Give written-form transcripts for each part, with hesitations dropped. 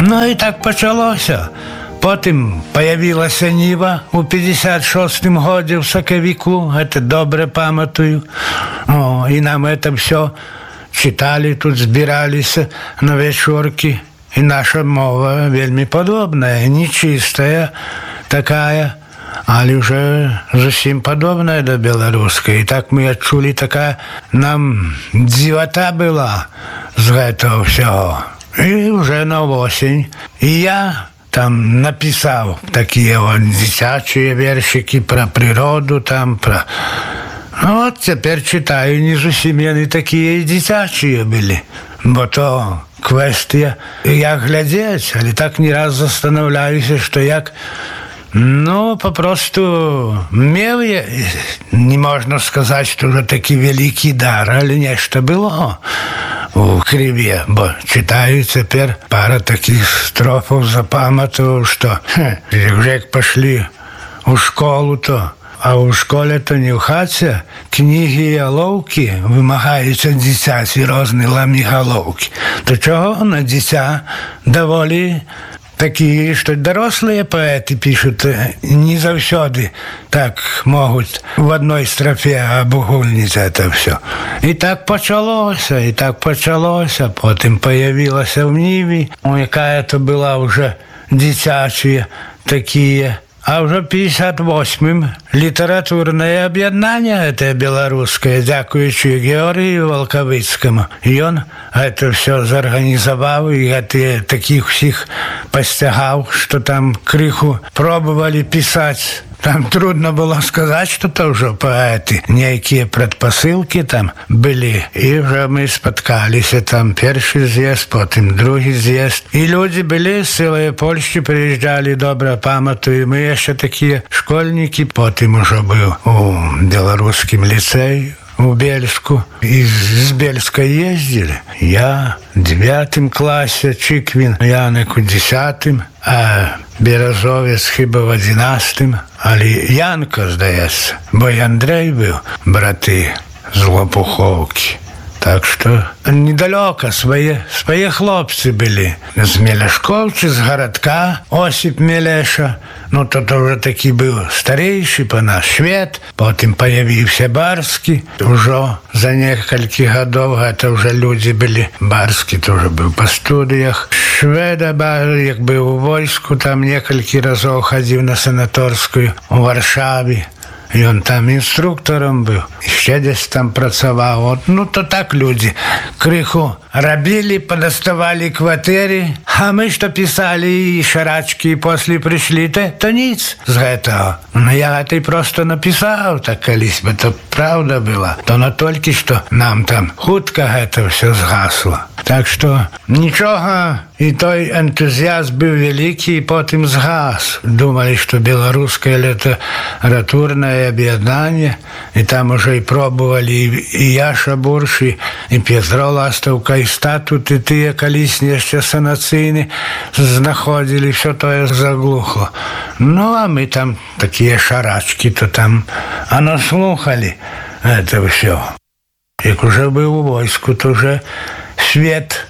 Ну і так пачалося. Потым появілася Ніва у 56-м годзе ў сакавіку, это добра памятаю. І нам это все читали, тут збіраліся на вечоркі. І наша мова вельмі падобная, нечистая такая, але уже зусім падобная до беларускай. І так мы адчулі, такая нам дзівата была з гэтага ўсяго. І уже на осень. І я там написал такие вот дзіцячыя вершики про природу, там про... Ну вот теперь читаю, не зусім яны такие и дзіцячыя были, бо то квестия, як глядзець, але так не раз застанавляюся, что як, ну, попросту меў я, не можно сказать, что уже такі вялікі дар, але нешта было у крыве, бо читаю цяпер пара таких строфаў запамятаваў, што як пашлі у школу, то а ў школе-то не ў хаце кнігі і алоўкі вымагаюць ад дзіцяці розныя ламігалоўкі. То чаго на дзіця даволі такие, что дорослые поэты пишут не заўсёды так могут в одной строфе обугульнить это все. И так почалося, потом появилась в Ниве, какая-то была уже дзіцячие такие. А уже 58-м литературное объединение это белорусское, дзякуючи Георгию Волковыцкому. И он это все зорганизовал, и это таких всех постигал, что там крыху пробовали писать. Там трудно было сказать, что это уже поэты. Некие предпосылки там были. И уже мы споткались. Там первый з'езд, потом другий з'езд. И люди были с целой Польши, приезжали, добро памятую. Мы еще такие школьники. Потом уже был у белорусском лицее. У Бельску. Из Бельска ездили. Я в 9 классе, Чиквин, Яник у 10, а Березовец хіба в 11. Але Янка, здається, бо й Андрей був, брати з Лопуховки. Так что недалеко свои хлопцы были. З Мелешковцы, з городка, Осип Мелеша. Ну, тот уже таки был старейший по нас, швед. Потом появился Барский. Уже за несколько годов это уже люди были. Барский тоже был по студиях. Шведа, як был у войску, там несколько разов ходил на санаторскую у Варшаве. І он там інструктором був, ще десь там працював. От, ну, то так люди криху робили, подоставали квартири, а ми що писали і шарачки, і після прийшли, то ніц з цього. Ну, я це просто написав, так колись, бо то правда була. То не тільки, що нам там хутко це все згасло. Так що нічого, і той ентузіазм був великий, і потім згас. Думали, що білоруське літературне об'єднання, і там уже і пробували і Яша Бурш, і Петро Ластовка, і статут, і ті колись ще санаційні знаходили, все то заглухло. Ну, а ми там такі шарачки, то там, а наслухали це все. Як уже був у войску, то вже свет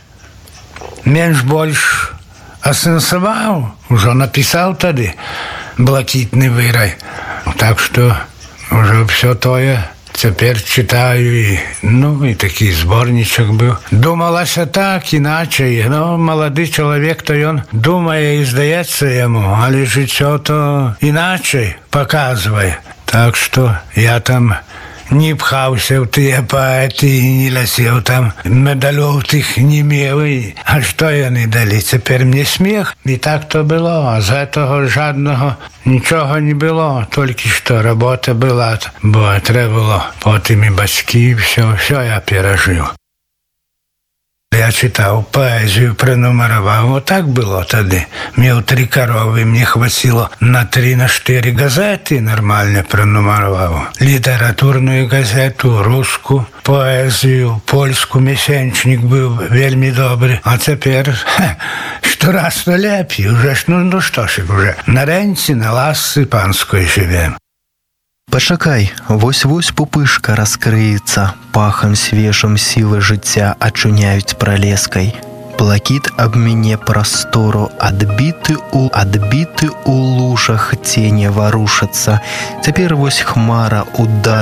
менш-больш асэнсаваў, уже написал тады «Блакітны вырай». Так что уже все тое цяпер читаю. Ну, и такі зборнічак быў. Думалася так, иначе. Но молоды человек, то он думае, и здаецца яму, але жыццё то иначе показывае. Так что я там не пхаўся ў тыя паэты і не лясеў там, медалёў тых не меў. А што яны далі? Цяпер мне смех. І так то было. А з гэтага жаднага нічога не было. Толькі што работа была, бо трэба было. Потым і бацькі, все я перажыў. Я читал поэзию, пронумеровал. Вот так было тогда. Мел 3 коровы, мне хватило на 3-4 газеты, нормально пронумеровал. Литературную газету, русскую, поэзию, польскую, месячник был вельми добрый. А теперь, что раз то лепі, уже ну что ж, уже на ренці, на ласцы панской живем. Пачакай, вось-вось пупышка раскрыецца, пахам свежым сілы жыцця ачуняюць пралескай. Блакіт абміне прастору, адбіты ў лужах цені варушацца. Цяпер вось хмара удар